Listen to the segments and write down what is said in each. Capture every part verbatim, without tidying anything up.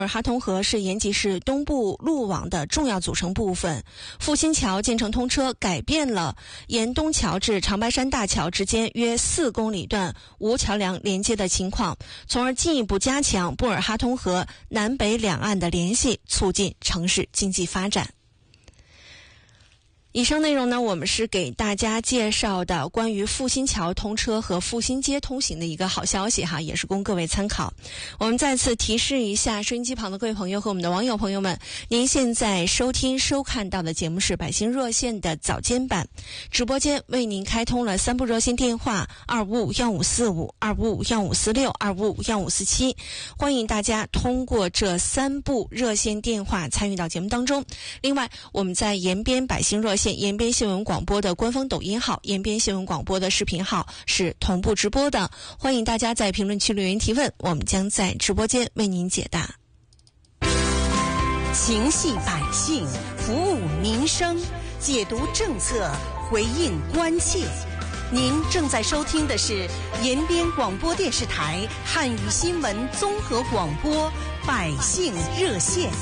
而哈通河是延吉市东部路网的重要组成部分。复兴桥建成通车，改变了沿东桥至长白山大桥之间约四公里段无桥梁连接的情况，从而进一步加强布尔哈通河南北两岸的联系，促进城市经济发展。以上内容呢，我们是给大家介绍的关于复兴桥通车和复兴街通行的一个好消息哈，也是供各位参考。我们再次提示一下收音机旁的各位朋友和我们的网友朋友们，您现在收听收看到的节目是百姓热线的早间版，直播间为您开通了三部热线电话二五五幺五四五、二五五幺五四六、二五五幺五四七，欢迎大家通过这三部热线电话参与到节目当中。另外，我们在延边百姓热线延边新闻广播的官方抖音号、延边新闻广播的视频号是同步直播的，欢迎大家在评论区留言提问，我们将在直播间为您解答。 情系百姓，服务民生，解读政策，回应关切。您正在收听的是延边广播电视台汉语新闻综合广播百姓热线。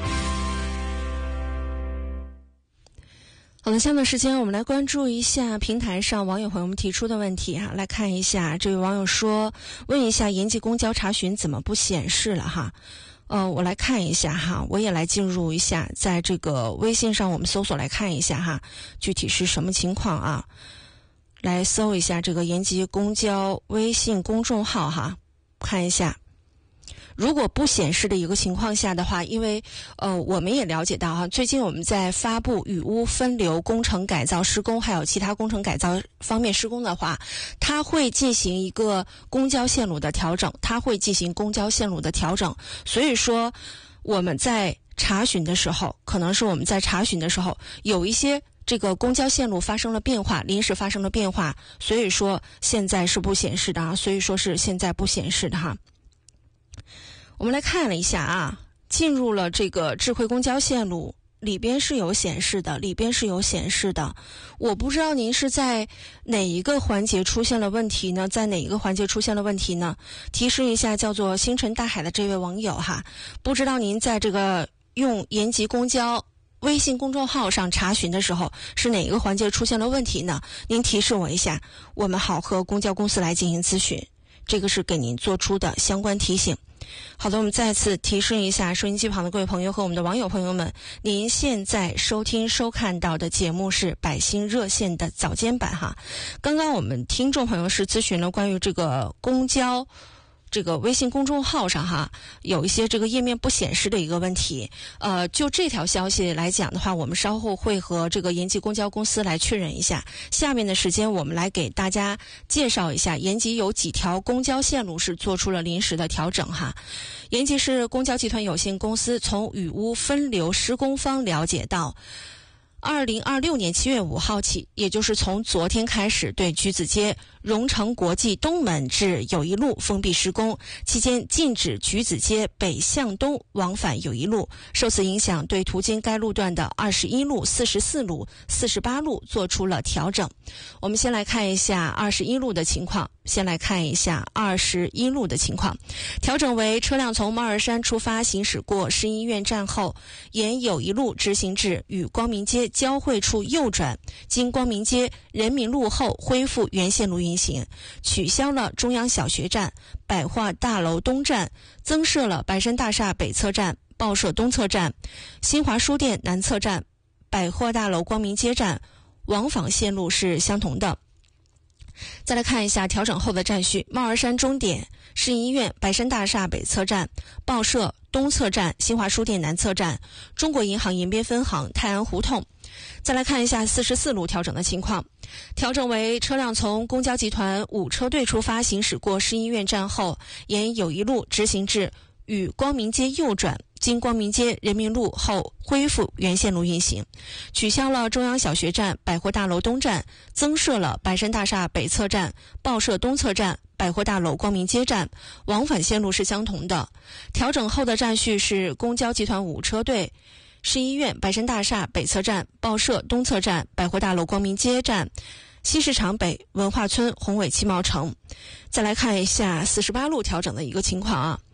好的，下面时间我们来关注一下平台上网友朋友们提出的问题哈，来看一下。这位网友说，问一下延吉公交查询怎么不显示了哈？呃，我来看一下哈，我也来进入一下，在这个微信上我们搜索来看一下哈，具体是什么情况啊？来搜一下这个延吉公交微信公众号哈，看一下。如果不显示的一个情况下的话，因为呃我们也了解到哈，最近我们在发布雨污分流工程改造施工还有其他工程改造方面施工的话，它会进行一个公交线路的调整，它会进行公交线路的调整。所以说我们在查询的时候，可能是我们在查询的时候有一些这个公交线路发生了变化，临时发生了变化，所以说现在是不显示的啊，所以说是现在不显示的哈。我们来看了一下啊，进入了这个智慧公交线路里边是有显示的，里边是有显示的。我不知道您是在哪一个环节出现了问题呢？在哪一个环节出现了问题呢？提示一下，叫做星辰大海的这位网友哈，不知道您在这个用延吉公交微信公众号上查询的时候是哪一个环节出现了问题呢？您提示我一下，我们好和公交公司来进行咨询，这个是给您做出的相关提醒。好的，我们再次提示一下收音机旁的各位朋友和我们的网友朋友们，您现在收听收看到的节目是百姓热线的早间版哈。刚刚我们听众朋友是咨询了关于这个公交这个微信公众号上哈有一些这个页面不显示的一个问题，呃，就这条消息来讲的话，我们稍后会和这个延吉公交公司来确认一下。下面的时间我们来给大家介绍一下延吉有几条公交线路是做出了临时的调整哈。延吉市公交集团有限公司从雨污分流施工方了解到，二零二六年七月五号起，也就是从昨天开始，对橘子街荣成国际东门至友谊路封闭施工，期间禁止橘子街北向东往返友谊路。受此影响，对途经该路段的二十一路、四十四路、四十八路做出了调整。我们先来看一下二十一路的情况。先来看一下二十一路的情况，调整为车辆从猫儿山出发行驶过市医院站后，沿友谊路直行至与光明街交汇处右转，经光明街人民路后恢复原线路运行，取消了中央小学站、百货大楼东站，增设了白山大厦北侧站、报社东侧站、新华书店南侧站、百货大楼光明街站，往返线路是相同的。再来看一下调整后的站序，猫儿山终点、市医院、白山大厦北侧站、报社东侧站、新华书店南侧站、中国银行延边分行、泰安胡同。再来看一下四十四路调整的情况，调整为车辆从公交集团五车队出发行驶过市医院站后，沿友谊路直行至与光明街右转，经光明街人民路后恢复原线路运行，取消了中央小学站、百货大楼东站，增设了白山大厦北侧站、报社东侧站、百货大楼光明街站，往返线路是相同的。调整后的站序是公交集团五车队、市医院、白山大厦北侧站、报社东侧站、百货大楼光明街站、西市场北、文化村、宏伟汽贸城。再来看一下四十八路调整的一个情况啊。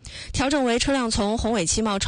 调整为车辆从宏伟汽贸